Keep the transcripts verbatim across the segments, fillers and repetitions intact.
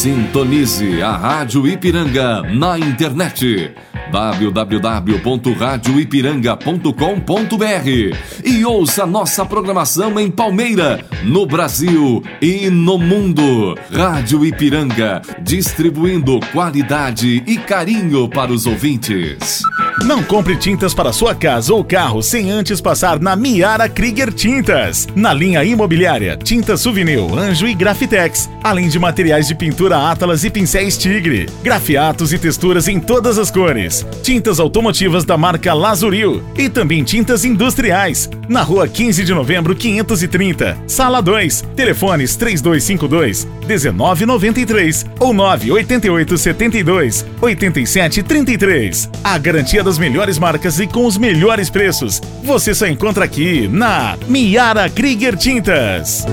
Sintonize a Rádio Ipiranga na internet w w w ponto rádio ipiranga ponto com ponto b r e ouça nossa programação em Palmeira, no Brasil e no mundo. Rádio Ipiranga, distribuindo qualidade e carinho para os ouvintes. Não compre tintas para sua casa ou carro sem antes passar na Miara Krieger Tintas. Na linha imobiliária, tintas Souvenir, Anjo e Grafitex, além de materiais de pintura Atlas e pincéis Tigre, grafiatos e texturas em todas as cores, tintas automotivas da marca Lazuril e também tintas industriais. Na rua quinze de novembro, quinhentos e trinta, sala dois, telefones três dois cinco dois, um nove nove três ou nove oito oito sete dois, oito sete três três. A garantia das melhores marcas e com os melhores preços você só encontra aqui na Miara Krieger Tintas.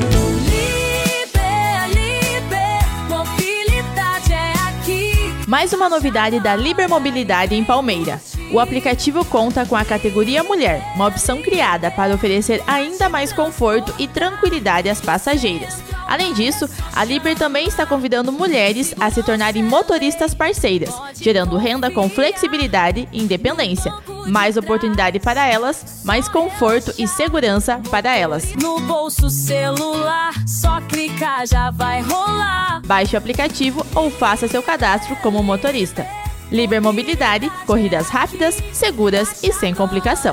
Mais uma novidade da Liber Mobilidade em Palmeira. O aplicativo conta com a categoria Mulher, uma opção criada para oferecer ainda mais conforto e tranquilidade às passageiras. Além disso, a Liber também está convidando mulheres a se tornarem motoristas parceiras, gerando renda com flexibilidade e independência. Mais oportunidade para elas, mais conforto e segurança para elas. No bolso celular, só clicar já vai rolar. Baixe o aplicativo ou faça seu cadastro como motorista. Liber Mobilidade, corridas rápidas, seguras e sem complicação.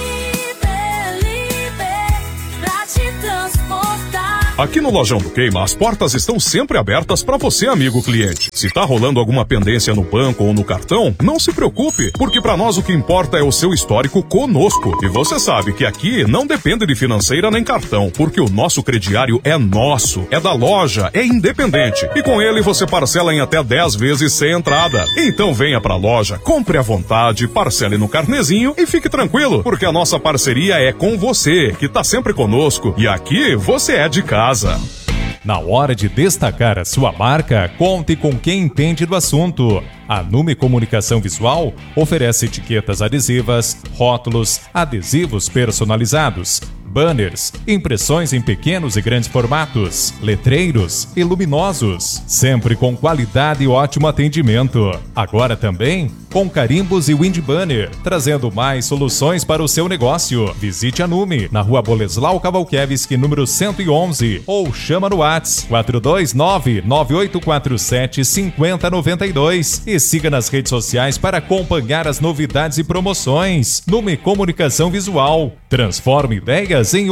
Liber, Liber, pra te transportar. Aqui no Lojão do Queima, as portas estão sempre abertas para você, amigo cliente. Se tá rolando alguma pendência no banco ou no cartão, não se preocupe, porque para nós o que importa é o seu histórico conosco. E você sabe que aqui não depende de financeira nem cartão, porque o nosso crediário é nosso, é da loja, é independente. E com ele você parcela em até dez vezes sem entrada. Então venha pra loja, compre à vontade, parcele no carnezinho e fique tranquilo, porque a nossa parceria é com você, que tá sempre conosco. E aqui você é de casa. Na hora de destacar a sua marca, conte com quem entende do assunto. A Nume Comunicação Visual oferece etiquetas adesivas, rótulos, adesivos personalizados, banners, impressões em pequenos e grandes formatos, letreiros e luminosos, sempre com qualidade e ótimo atendimento. Agora também com carimbos e wind banner, trazendo mais soluções para o seu negócio. Visite a Nume, na rua Boleslau Cavalkiewicz, número cento e onze, ou chama no WhatsApp quatro dois nove, nove oito quatro sete, cinco zero nove dois e siga nas redes sociais para acompanhar as novidades e promoções. Nume Comunicação Visual, transforme ideias em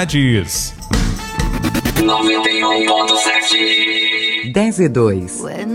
oportunidades. noventa e um ponto sete dez e dois.